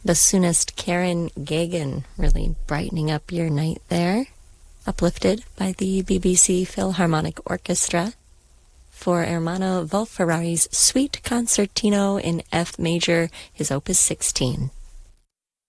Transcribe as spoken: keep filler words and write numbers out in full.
Bassoonist Karen Gagan really brightening up your night there. Uplifted by the B B C Philharmonic Orchestra for Ermanno Wolf-Ferrari's Suite Concertino in F major, his opus sixteen.